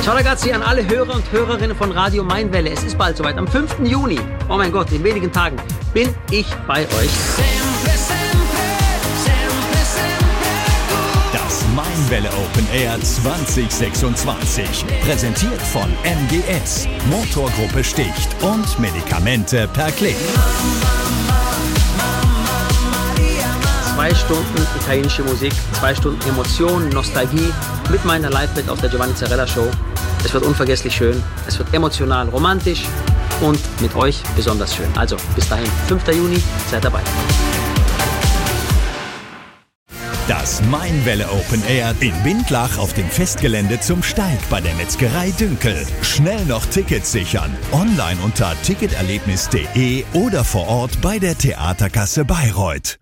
Ciao ragazzi an alle Hörer und Hörerinnen von Radio Mainwelle. Es ist bald soweit. Am 5. Juni, oh mein Gott, in wenigen Tagen, bin ich bei euch. Das Mainwelle Open Air 2026. Präsentiert von MGS, Motorgruppe Sticht und Medikamente per Klick. 2 Stunden italienische Musik, 2 Stunden Emotion, Nostalgie mit meiner Live-Band auf der Giovanni Zarella Show. Es wird unvergesslich schön, es wird emotional, romantisch und mit euch besonders schön. Also bis dahin, 5. Juni, seid dabei. Das Mainwelle Open Air in Bindlach auf dem Festgelände zum Steig bei der Metzgerei Dünkel. Schnell noch Tickets sichern. Online unter ticketerlebnis.de oder vor Ort bei der Theaterkasse Bayreuth.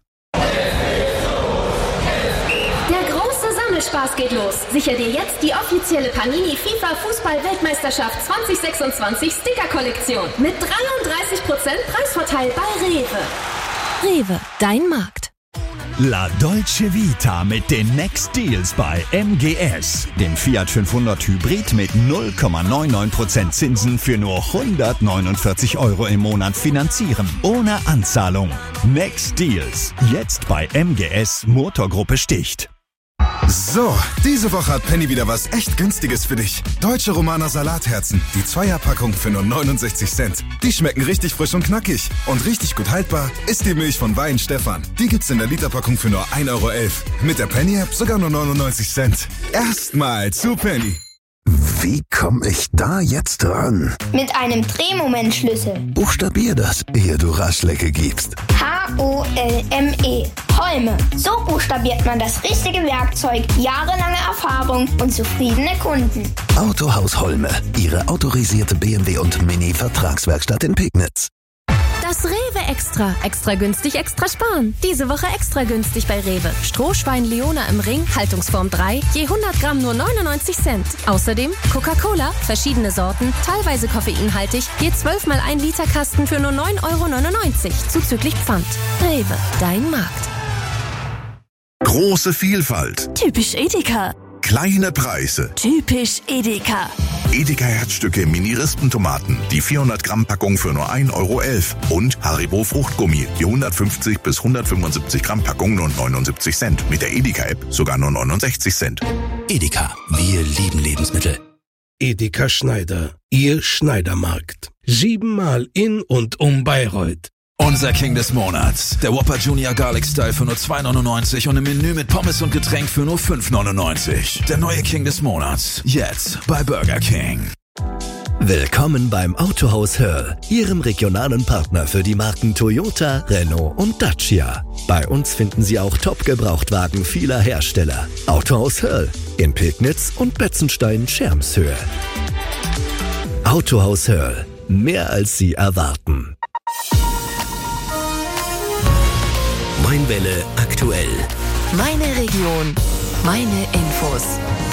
Spaß geht los. Sicher dir jetzt die offizielle Panini FIFA Fußball-Weltmeisterschaft 2026 Sticker-Kollektion mit 33% Preisvorteil bei Rewe. Rewe, dein Markt. La Dolce Vita mit den Next Deals bei MGS. Den Fiat 500 Hybrid mit 0,99% Zinsen für nur 149 € im Monat finanzieren. Ohne Anzahlung. Next Deals. Jetzt bei MGS Motorgruppe Sticht. So, diese Woche hat Penny wieder was echt Günstiges für dich. Deutsche Romaner Salatherzen, die 2er-Packung für nur 69 Cent. Die schmecken richtig frisch und knackig. Und richtig gut haltbar ist die Milch von Wein Stefan. Die gibt's in der Literpackung für nur 1,11 €. Mit der Penny-App sogar nur 99 Cent. Erstmal zu Penny. Wie komme ich da jetzt ran? Mit einem Drehmomentschlüssel. Buchstabier das, ehe du Raschlecke gibst. H-O-L-M-E. Holme. So buchstabiert man das richtige Werkzeug. Jahrelange Erfahrung und zufriedene Kunden. Autohaus Holme. Ihre autorisierte BMW und Mini-Vertragswerkstatt in Pegnitz. Das Rewe Extra. Extra günstig, extra sparen. Diese Woche extra günstig bei Rewe. Strohschwein Leona im Ring, Haltungsform 3, je 100 Gramm nur 99 Cent. Außerdem Coca-Cola, verschiedene Sorten, teilweise koffeinhaltig, je 12 mal 1 Liter Kasten für nur 9,99 € zuzüglich Pfand. Rewe, dein Markt. Große Vielfalt. Typisch Edeka. Kleine Preise. Typisch Edeka. Edeka Herzstücke Mini-Rispentomaten. Die 400-Gramm-Packung für nur 1,11 € Und Haribo Fruchtgummi. Die 150 bis 175 Gramm Packung nur 79 Cent. Mit der Edeka-App sogar nur 69 Cent. Edeka, wir lieben Lebensmittel. Edeka Schneider, Ihr Schneidermarkt. 7-mal in und um Bayreuth. Unser King des Monats. Der Whopper Junior Garlic Style für nur 2,99 € und im Menü mit Pommes und Getränk für nur 5,99 €. Der neue King des Monats. Jetzt bei Burger King. Willkommen beim Autohaus Hörl, Ihrem regionalen Partner für die Marken Toyota, Renault und Dacia. Bei uns finden Sie auch Top-Gebrauchtwagen vieler Hersteller. Autohaus Hörl in Pegnitz und Betzenstein-Schermshöhe. Autohaus Hörl. Mehr als Sie erwarten. Mainwelle aktuell. Meine Region, meine Infos.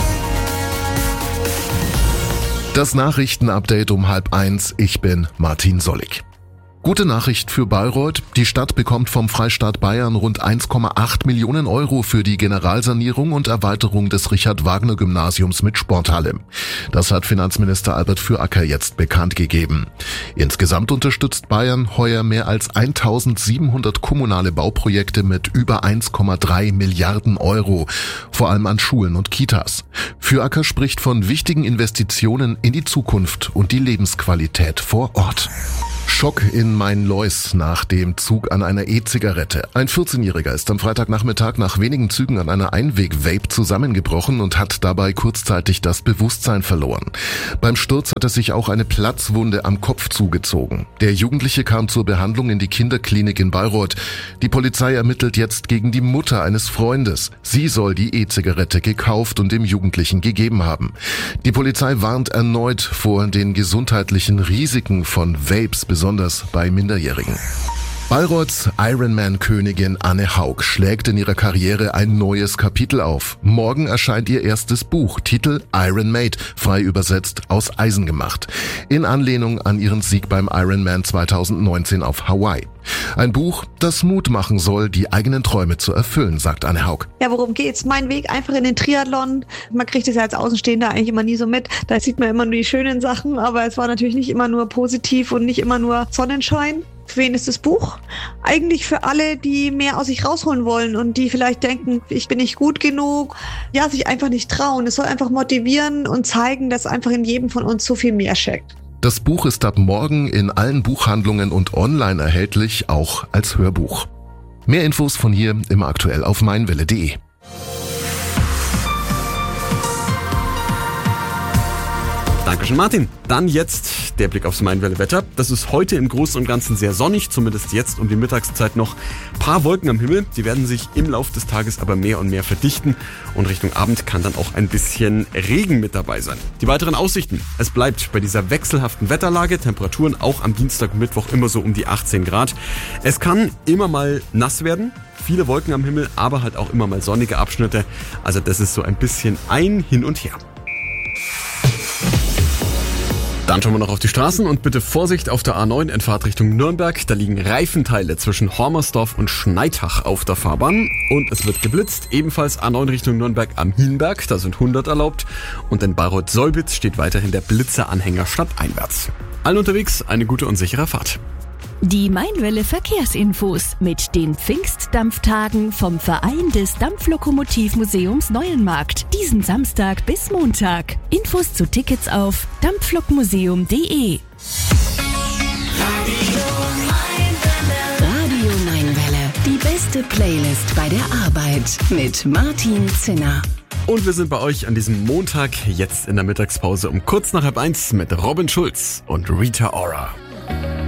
Das Nachrichtenupdate um 12:30. Ich bin Martin Sollig. Gute Nachricht für Bayreuth. Die Stadt bekommt vom Freistaat Bayern rund 1,8 Millionen € für die Generalsanierung und Erweiterung des Richard-Wagner-Gymnasiums mit Sporthalle. Das hat Finanzminister Albert Füracker jetzt bekannt gegeben. Insgesamt unterstützt Bayern heuer mehr als 1700 kommunale Bauprojekte mit über 1,3 Milliarden €, vor allem an Schulen und Kitas. Füracker spricht von wichtigen Investitionen in die Zukunft und die Lebensqualität vor Ort. Schock in Main-Lois nach dem Zug an einer E-Zigarette. Ein 14-Jähriger ist am Freitagnachmittag nach wenigen Zügen an einer Einweg-Vape zusammengebrochen und hat dabei kurzzeitig das Bewusstsein verloren. Beim Sturz hat er sich auch eine Platzwunde am Kopf zugezogen. Der Jugendliche kam zur Behandlung in die Kinderklinik in Bayreuth. Die Polizei ermittelt jetzt gegen die Mutter eines Freundes. Sie soll die E-Zigarette gekauft und dem Jugendlichen gegeben haben. Die Polizei warnt erneut vor den gesundheitlichen Risiken von Vapes, besonders bei Minderjährigen. Bayreuthes Ironman-Königin Anne Haug schlägt in ihrer Karriere ein neues Kapitel auf. Morgen erscheint ihr erstes Buch, Titel Iron Made, frei übersetzt aus Eisen gemacht. In Anlehnung an ihren Sieg beim Ironman 2019 auf Hawaii. Ein Buch, das Mut machen soll, die eigenen Träume zu erfüllen, sagt Anne Haug. Ja, worum geht's? Mein Weg einfach in den Triathlon. Man kriegt es ja als Außenstehender eigentlich immer nie so mit. Da sieht man immer nur die schönen Sachen, aber es war natürlich nicht immer nur positiv und nicht immer nur Sonnenschein. Für wen ist das Buch? Eigentlich für alle, die mehr aus sich rausholen wollen und die vielleicht denken, ich bin nicht gut genug, ja, sich einfach nicht trauen. Es soll einfach motivieren und zeigen, dass einfach in jedem von uns so viel mehr steckt. Das Buch ist ab morgen in allen Buchhandlungen und online erhältlich, auch als Hörbuch. Mehr Infos von hier immer aktuell auf meinwelle.de. Dankeschön, Martin. Dann jetzt der Blick aufs Meinwelle-Wetter. Das ist heute im Großen und Ganzen sehr sonnig, zumindest jetzt um die Mittagszeit noch. Paar Wolken am Himmel, die werden sich im Laufe des Tages aber mehr und mehr verdichten und Richtung Abend kann dann auch ein bisschen Regen mit dabei sein. Die weiteren Aussichten: Es bleibt bei dieser wechselhaften Wetterlage, Temperaturen auch am Dienstag und Mittwoch immer so um die 18 Grad. Es kann immer mal nass werden, viele Wolken am Himmel, aber halt auch immer mal sonnige Abschnitte. Also das ist so ein bisschen ein Hin und Her. Dann schauen wir noch auf die Straßen und bitte Vorsicht auf der A9 in Fahrt Richtung Nürnberg. Da liegen Reifenteile zwischen Hormersdorf und Schneitach auf der Fahrbahn. Und es wird geblitzt. Ebenfalls A9 Richtung Nürnberg am Hienberg, da sind 100 erlaubt. Und in Bayreuth-Solbitz steht weiterhin der Blitzeranhänger stadteinwärts. Allen unterwegs eine gute und sichere Fahrt. Die Meinwelle Verkehrsinfos mit den Pfingstdampftagen vom Verein des Dampflokomotivmuseums Neuenmarkt. Diesen Samstag bis Montag. Infos zu Tickets auf dampflokmuseum.de. Radio Meinwelle. Die beste Playlist bei der Arbeit mit Martin Zinner. Und wir sind bei euch an diesem Montag, jetzt in der Mittagspause um kurz nach 12:30 mit Robin Schulz und Rita Ora.